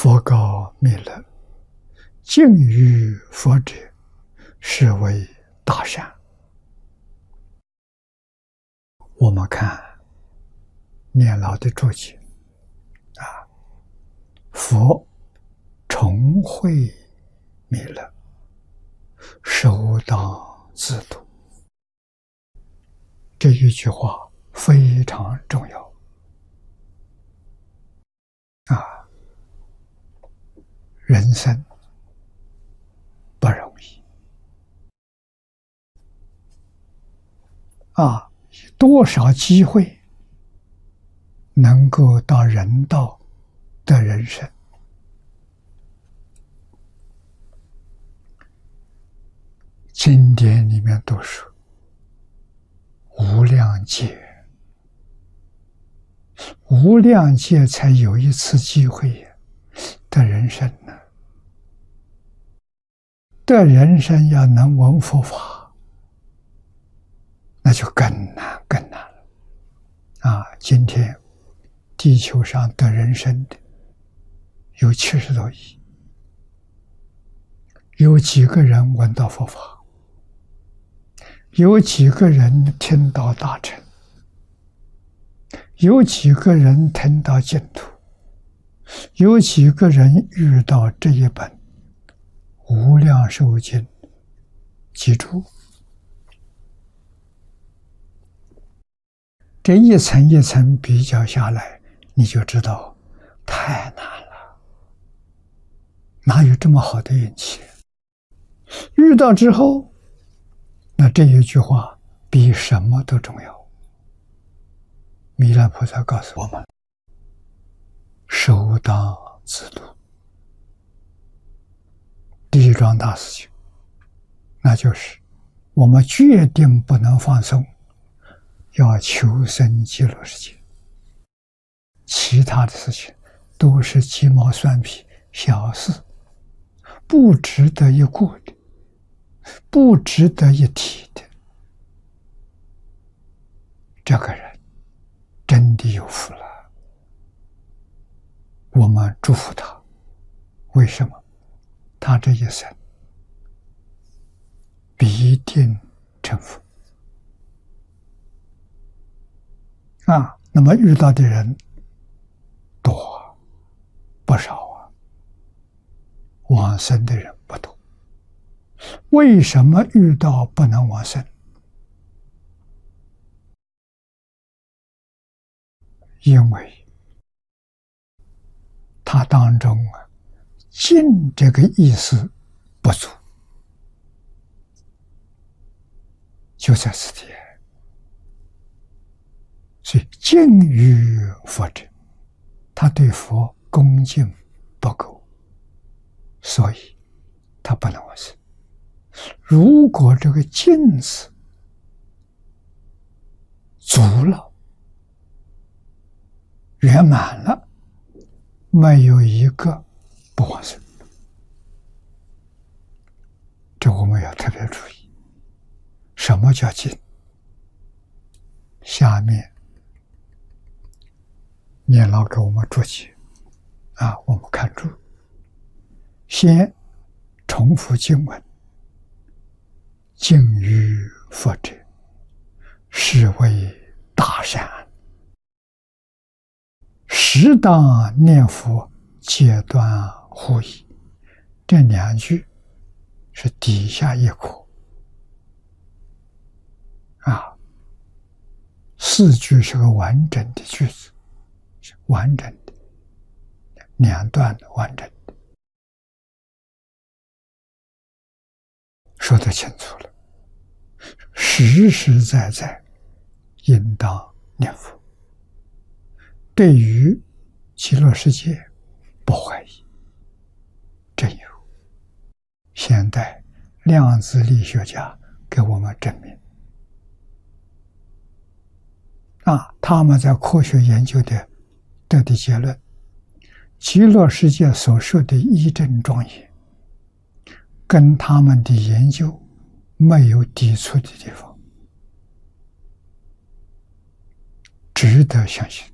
佛告弥勒：敬于佛者，是为大善。我们看念老的注解佛重会弥勒，首当自度。这一句话非常重要人生不容易多少机会能够到人道的人生，经典里面都说无量劫，无量劫才有一次机会的人生呢。的人生要能闻佛法，那就更难更难了今天地球上得人生的有70多亿，有几个人闻到佛法？有几个人听到大乘？有几个人听到净土？有几个人遇到这一本无量寿经？记住，这一层一层比较下来，你就知道太难了，哪有这么好的运气？遇到之后，那这一句话比什么都重要。弥勒菩萨告诉我们，首当自度。第一桩大事情，那就是我们决定不能放松，要求生极乐世界。其他的事情都是鸡毛蒜皮小事，不值得一顾的，不值得一提的。这个人真的有福了，我们祝福他。为什么？他这一生必定成佛那么遇到的人多不少往生的人不多。为什么遇到不能往生？因为他当中敬这个意思不足，就在此地。所以敬于佛者，他对佛恭敬不够，所以他不能往生。如果这个敬字足了，圆满了，没有一个不往生。这我们要特别注意。什么叫敬？下面念老给我们注解我们看住，先重复经文：敬于佛者，是为大善。适当念佛，戒断护疑。这两句是底下一括4句是个完整的句子，是完整的2段完整的，说得清楚了。实实在在应当念佛，对于极乐世界不怀疑，真有。现代量子力学家给我们证明他们在科学研究得的结论，极乐世界所说的一真庄严，跟他们的研究没有抵触的地方，值得相信。